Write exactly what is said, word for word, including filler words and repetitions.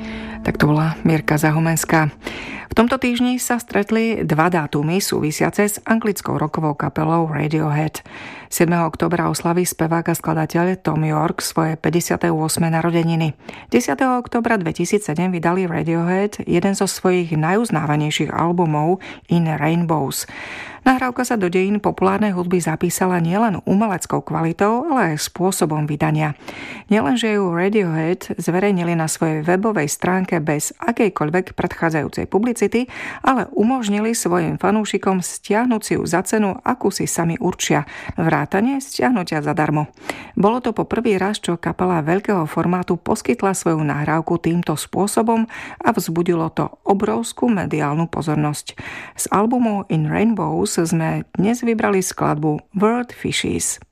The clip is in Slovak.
Tak to bola Mirka Zahumenská. V tomto týždni sa stretli dva dátumy súvisiace s anglickou rockovou kapelou Radiohead. siedmeho októbra oslaví spevák a skladateľ Thom Yorke svoje päťdesiate ôsme narodeniny. desiateho októbra dvetisícsedem vydali Radiohead jeden zo svojich najuznávanejších albumov In Rainbows. Nahrávka sa do dejín populárnej hudby zapísala nielen umeleckou kvalitou, ale aj spôsobom vydania. Nielenže ju Radiohead zverejnili na svojej webovej stránke bez akejkoľvek predchádzajúcej publicity, ale umožnili svojim fanúšikom stiahnuť si ju za cenu, akú si sami určia, vrátane stiahnutia zadarmo. Bolo to po prvý raz, čo kapela veľkého formátu poskytla svoju nahrávku týmto spôsobom a vzbudilo to obrovskú mediálnu pozornosť. Z albumu In Rainbows sme dnes vybrali skladbu World Fishes.